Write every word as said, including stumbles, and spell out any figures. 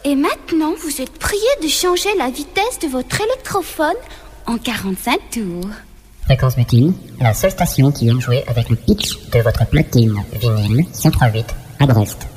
Et maintenant, vous êtes prié de changer la vitesse de votre électrophone en quarante-cinq tours. Fréquence Mutine, la seule station qui aime jouer avec le pitch de votre platine vinyle cent trois virgule huit à Brest.